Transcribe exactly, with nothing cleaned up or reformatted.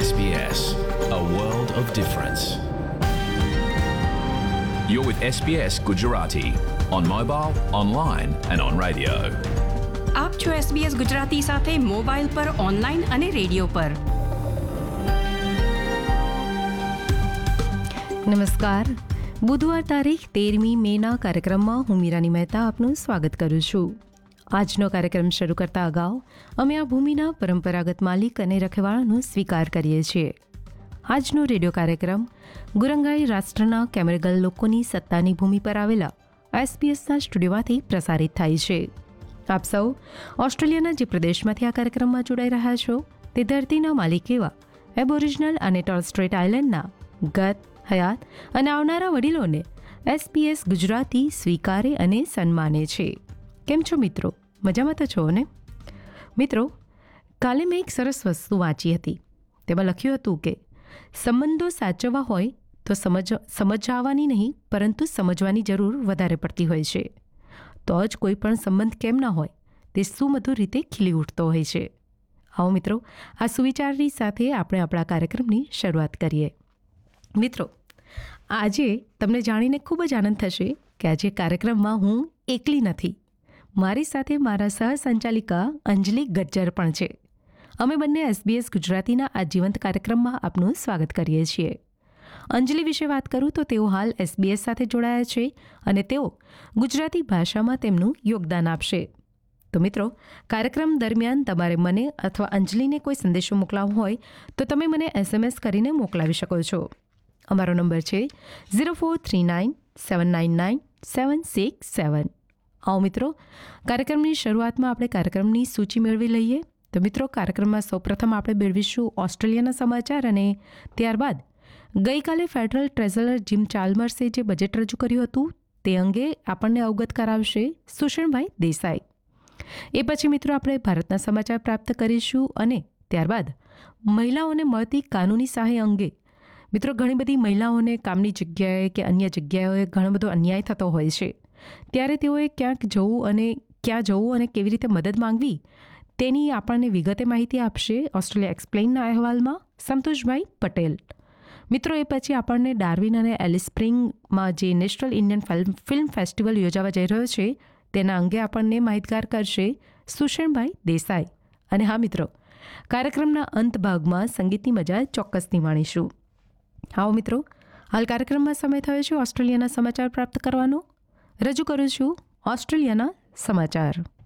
S B S, a world of difference. You're with S B S Gujarati on mobile, online and on radio. આપ છો S B S Gujarati સાથે mobile પર, online અને radio પર. નમસ્કાર. બુધવાર તારીખ તેરમી મેના કાર્યક્રમમાં હું મીરાની મહેતા આપનું સ્વાગત કરું છું. આજનો કાર્યક્રમ શરૂ કરતા અગાઉ અમે આ ભૂમિના પરંપરાગત માલિક અને રખેવાળાનો સ્વીકાર કરીએ છીએ. આજનો રેડિયો કાર્યક્રમ ગુરંગાઈ રાષ્ટ્રના કેમેરગલ લોકોની સત્તાની ભૂમિ પર આવેલા એસબીએસના સ્ટુડિયોમાંથી પ્રસારિત થાય છે. આપ સૌ ઓસ્ટ્રેલિયાના જે પ્રદેશમાંથી આ કાર્યક્રમમાં જોડાઈ રહ્યા છો તે ધરતીના માલિક એવા એબોરિજિનલ અને ટોર્રેસ સ્ટ્રેટ આઇલેન્ડના ગત, હયાત અને આવનારા વડીલોને એસબીએસ ગુજરાતી સ્વીકારે અને સન્માને છે. કેમ છો મિત્રો? મજામાં તો છો ને? મિત્રો, કાલે મેં એક સરસ વસ્તુ વાંચી હતી. તેમાં લખ્યું હતું કે સંબંધો સાચવવા હોય તો સમજ સમજાવવાની નહીં પરંતુ સમજવાની જરૂર વધારે પડતી હોય છે. તો જ કોઈ પણ સંબંધ કેમ ના હોય તે સુમધુર રીતે ખીલી ઉઠતો હોય છે. આવો મિત્રો, આ સુવિચારની સાથે આપણે આપણા કાર્યક્રમની શરૂઆત કરીએ. મિત્રો, આજે તમને જાણીને ખૂબ જ આનંદ થશે કે આજે કાર્યક્રમમાં હું એકલી નથી. મારી સાથે મારા સહસંચાલિકા અંજલિ ગજ્જર પણ છે. અમે બંને એસબીએસ ગુજરાતીના આ જીવંત કાર્યક્રમમાં આપનું સ્વાગત કરીએ છીએ. અંજલિ વિશે વાત કરું તો તેઓ હાલ એસબીએસ સાથે જોડાયા છે અને તેઓ ગુજરાતી ભાષામાં તેમનું યોગદાન આપશે. તો મિત્રો, કાર્યક્રમ દરમિયાન તમારે મને અથવા અંજલિને કોઈ સંદેશો મોકલાવવો હોય તો તમે મને એસએમએસ કરીને મોકલાવી શકો છો. અમારો નંબર છે zero four three nine seven nine nine seven six seven. આવો મિત્રો, કાર્યક્રમની શરૂઆતમાં આપણે કાર્યક્રમની સૂચિ મેળવી લઈએ. તો મિત્રો, કાર્યક્રમમાં સૌપ્રથમ આપણે મેળવીશું ઓસ્ટ્રેલિયાના સમાચાર અને ત્યારબાદ ગઈકાલે ફેડરલ ટ્રેઝરર જીમ ચાલ્મર્સે જે બજેટ રજૂ કર્યું હતું તે અંગે આપણને અવગત કરાવશે સુષણભાઈ દેસાઈ. એ પછી મિત્રો આપણે ભારતના સમાચાર પ્રાપ્ત કરીશું અને ત્યારબાદ મહિલાઓને મળતી કાનૂની સહાય અંગે. મિત્રો, ઘણી બધી મહિલાઓને કામની જગ્યાએ કે અન્ય જગ્યાએ ઘણો બધો અન્યાય થતો હોય છે. ત્યારે તેઓએ ક્યાંક જવું અને ક્યાં જવું અને કેવી રીતે મદદ માંગવી તેની આપણને વિગતે માહિતી આપશે ઓસ્ટ્રેલિયા એક્સપ્લેઇનના અહેવાલમાં સંતોષભાઈ પટેલ. મિત્રો, એ પછી આપણને ડાર્વિન અને એલિસ સ્પ્રિંગમાં જે national Indian film film festival યોજાવા જઈ રહ્યો છે તેના અંગે આપણને માહિતગાર કરશે સુષણભાઈ દેસાઈ. અને હા મિત્રો, કાર્યક્રમના અંત ભાગમાં સંગીતની મજા ચોક્કસથી માણીશું. આવો મિત્રો, હાલ કાર્યક્રમમાં સમય થયો છે ઓસ્ટ્રેલિયાના સમાચાર પ્રાપ્ત કરવાનો. રજૂ કરું છું ઓસ્ટ્રેલિયાના સમાચાર.